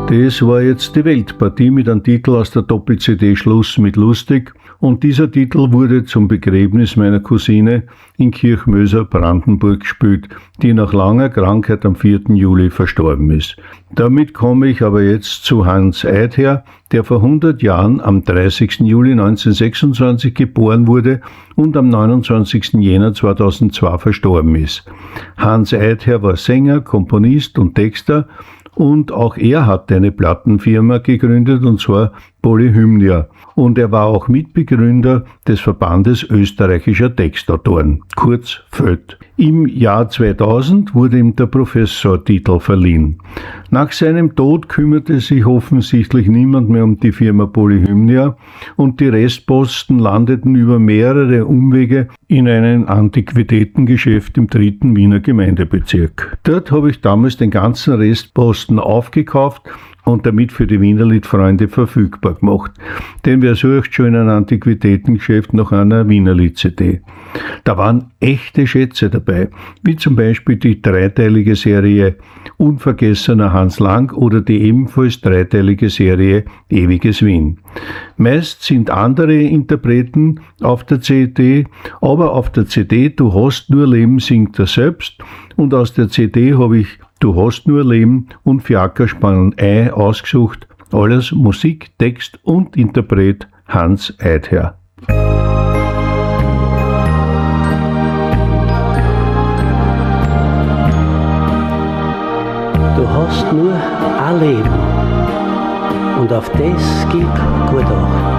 Das war jetzt die Weltpartie mit einem Titel aus der Doppel-CD Schluss mit Lustig, und dieser Titel wurde zum Begräbnis meiner Cousine in Kirchmöser, Brandenburg gespielt, die nach langer Krankheit am 4. Juli verstorben ist. Damit komme ich aber jetzt zu Hans Eidher, der vor 100 Jahren am 30. Juli 1926 geboren wurde und am 29. Jänner 2002 verstorben ist. Hans Eidher war Sänger, Komponist und Texter, und auch er hat eine Plattenfirma gegründet, und zwar Polyhymnia. Und er war auch Mitbegründer des Verbandes österreichischer Textautoren, kurz VÖT. Im Jahr 2000 wurde ihm der Professortitel verliehen. Nach seinem Tod kümmerte sich offensichtlich niemand mehr um die Firma Polyhymnia, und die Restposten landeten über mehrere Umwege in einem Antiquitätengeschäft im 3. Wiener Gemeindebezirk. Dort habe ich damals den ganzen Restposten aufgekauft und damit für die Wienerlied-Freunde verfügbar gemacht. Denn wer sucht schon in einem Antiquitätengeschäft nach einer Wienerlied-CD? Da waren echte Schätze dabei, wie zum Beispiel die dreiteilige Serie Unvergessener Hans Lang oder die ebenfalls dreiteilige Serie Ewiges Wien. Meist sind andere Interpreten auf der CD, aber auf der CD Du hast nur Leben singt er selbst, und aus der CD habe ich Du hast nur Leben und Fiaker spannen Ei ausgesucht. Alles Musik, Text und Interpret Hans Eidher. Du hast nur ein Leben und auf das gib gut Acht.